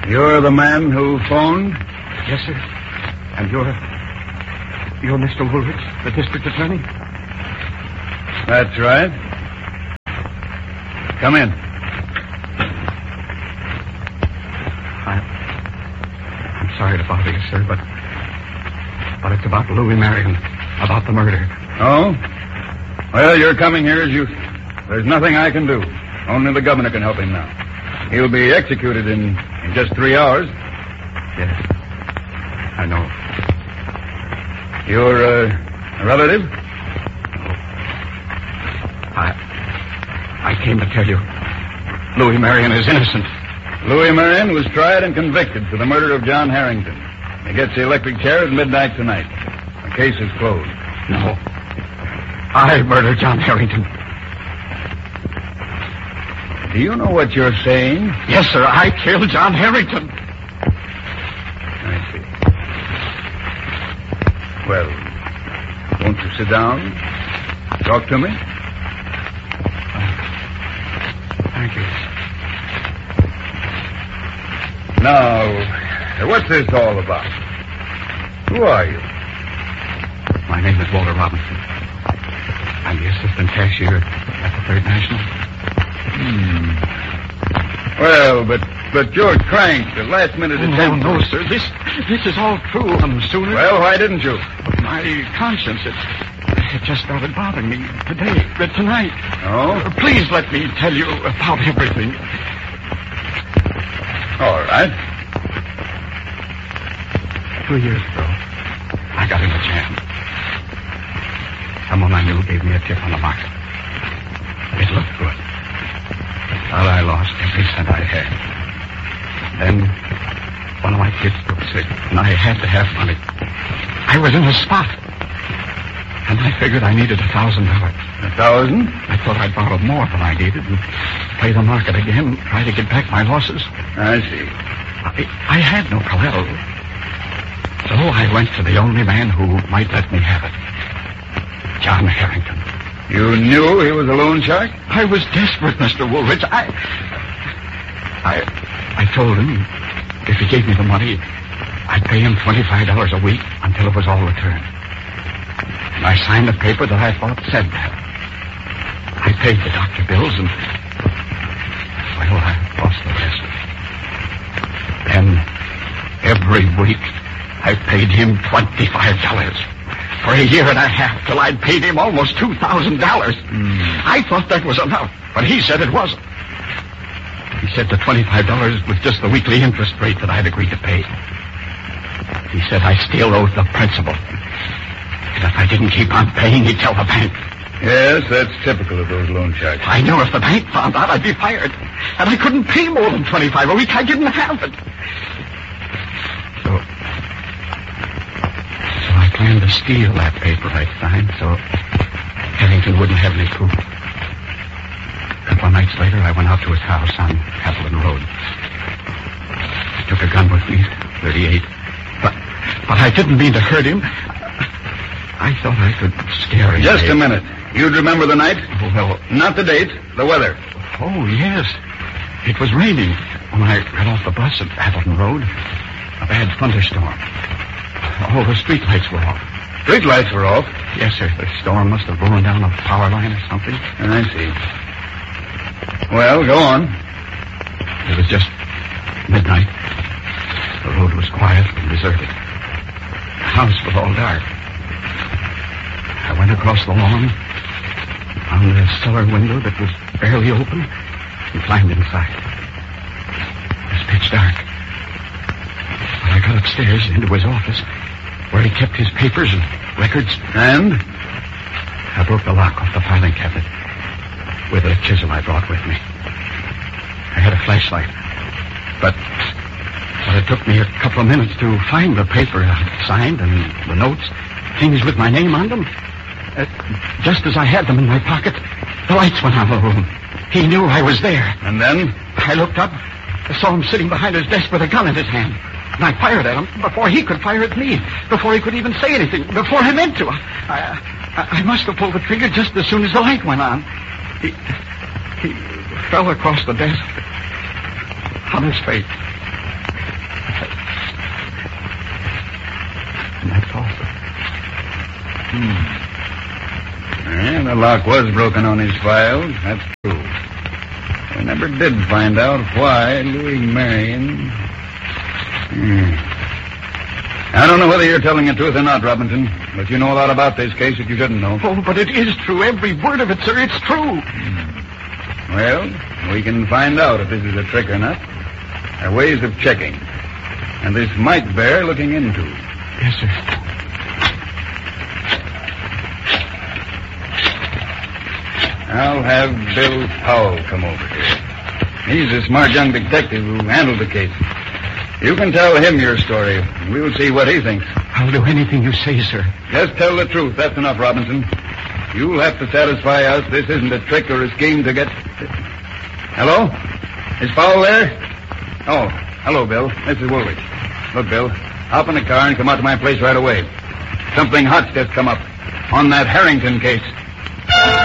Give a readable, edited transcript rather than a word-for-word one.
You're the man who phoned? Yes, sir. And you're Mr. Woolridge, the district attorney? That's right. Come in. I'm sorry to bother you, sir, but it's about Louis Marion, about the murder. Oh? Well, you're coming here as you... There's nothing I can do. Only the governor can help him now. He'll be executed in just 3 hours. Yes. I know. You're a relative? I came to tell you, Louis Marion is innocent. Louis Marion was tried and convicted for the murder of John Harrington. He gets the electric chair at midnight tonight. The case is closed. No. I murdered John Harrington. Do you know what you're saying? Yes, sir. I killed John Harrington. I see. Well, won't you sit down? Talk to me? Thank you. Now, what's this all about? Who are you? My name is Walter Robinson. I'm the assistant cashier at the Third National. Well, but you're cranked. The last minute attempt. No, sir. This is all true. Sooner. Well, why didn't you? My conscience, it just started bothering me tonight. Oh? Please let me tell you about everything. All right. 2 years ago, I got in a jam. Someone I knew gave me a tip on the market. It looked good. But I lost every cent I had. Then one of my kids took sick, and I had to have money. I was in a spot. And I figured I needed $1,000. 1,000? I thought I'd borrow more than I needed and play the market again, try to get back my losses. I see. I had no collateral. So I went to the only man who might let me have it. John Harrington. You knew he was a loan shark? I was desperate, Mr. Woolridge. I told him if he gave me the money, I'd pay him $25 a week until it was all returned. And I signed a paper that I thought said that. I paid the doctor bills and... Well, I lost the rest. Then, every week, I paid him $25. For a year and a half, till I'd paid him almost $2,000. I thought that was enough, but he said it wasn't. He said the $25 was just the weekly interest rate that I'd agreed to pay. He said I still owed the principal. And if I didn't keep on paying, he'd tell the bank. Yes, that's typical of those loan sharks. I knew if the bank found out, I'd be fired. And I couldn't pay more than $25 a week. I didn't have it. So I planned to steal that paper I signed so Harrington wouldn't have any proof. A couple of nights later, I went out to his house on Haviland Road. I took a gun with me, .38. But I didn't mean to hurt him. I thought I could scare him. Just a minute. You'd remember the night? Oh, well... Not the date, the weather. Oh, yes. It was raining when I got off the bus at Haviland Road. A bad thunderstorm. All the streetlights were off. Streetlights were off? Yes, sir. The storm must have blown down a power line or something. I see. Well, go on. It was just midnight. The road was quiet and deserted. The house was all dark. I went across the lawn, found a cellar window that was barely open, and climbed inside. It was pitch dark. But I got upstairs into his office, where he kept his papers and records. And? I broke the lock off the filing cabinet with a chisel I brought with me. I had a flashlight, but it took me a couple of minutes to find the paper I signed and the notes, things with my name on them. Just as I had them in my pocket, the lights went on in the room. He knew I was there. And then? I looked up, saw him sitting behind his desk with a gun in his hand. And I fired at him before he could fire at me, before he could even say anything, before I meant to. I must have pulled the trigger just as soon as the light went on. He fell across the desk on his face. And that's all, sir. And the lock was broken on his files. That's true. We never did find out why Louis Marion... I don't know whether you're telling the truth or not, Robinson, but you know a lot about this case that you shouldn't know. Oh, but it is true. Every word of it, sir. It's true. Well, we can find out if this is a trick or not. There are ways of checking. And this might bear looking into. Yes, sir. I'll have Bill Powell come over here. He's a smart young detective who handled the case. You can tell him your story, and we'll see what he thinks. I'll do anything you say, sir. Just tell the truth. That's enough, Robinson. You'll have to satisfy us this isn't a trick or a scheme to get... Hello? Is Powell there? Oh, hello, Bill. This is Woolwich. Look, Bill, hop in the car and come out to my place right away. Something hot's just come up on that Harrington case.